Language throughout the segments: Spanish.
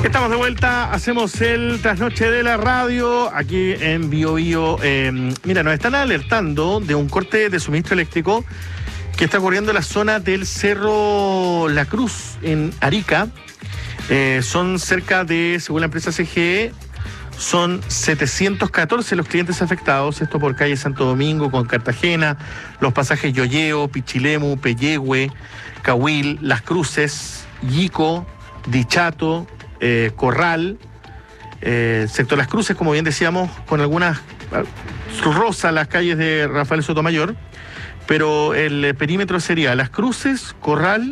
Estamos de vuelta, hacemos el trasnoche de la radio aquí en Bio Bio. Mira, nos están alertando de un corte de suministro eléctrico que está ocurriendo en la zona del Cerro La Cruz, en Arica. Son cerca de, según la empresa CGE, son 714 los clientes afectados, esto por calle Santo Domingo con Cartagena, los pasajes Yoyeo, Pichilemu, Peyehue, Cahuil, Las Cruces, Yico, Dichato, Corral, sector Las Cruces, como bien decíamos, con algunas rosas las calles de Rafael Sotomayor, pero el perímetro sería Las Cruces, Corral,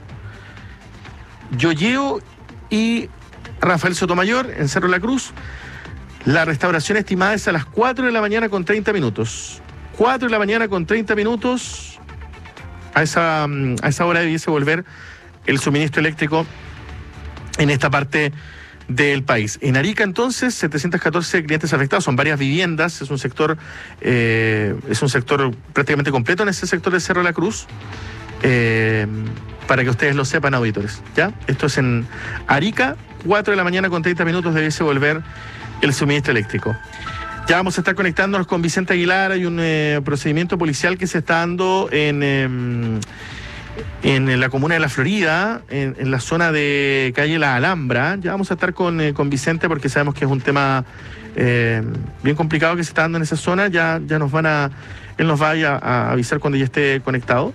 Yoyeo y Rafael Sotomayor en Cerro La Cruz. La restauración estimada es a las 4 de la mañana con 30 minutos. 4 de la mañana con 30 minutos. A esa hora debiese volver el suministro eléctrico en esta parte del país. En Arica, entonces, 714 clientes afectados, son varias viviendas, es un sector prácticamente completo en ese sector de Cerro La Cruz, para que ustedes lo sepan, auditores, ¿ya? Esto es en Arica, 4 de la mañana con 30 minutos debiese volver el suministro eléctrico. Ya vamos a estar conectándonos con Vicente Aguilar. Hay un procedimiento policial que se está dando en la comuna de La Florida, en la zona de calle La Alhambra. Ya vamos a estar con Vicente porque sabemos que es un tema bien complicado que se está dando en esa zona. Ya él nos va a avisar cuando ya esté conectado.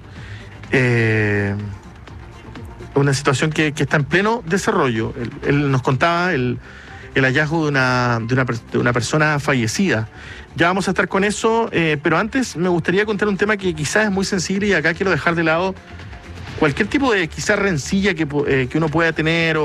Una situación que está en pleno desarrollo. Él nos contaba el hallazgo de una persona fallecida. Ya vamos a estar con eso, pero antes me gustaría contar un tema que quizás es muy sensible y acá quiero dejar de lado cualquier tipo de quizás rencilla que uno pueda tener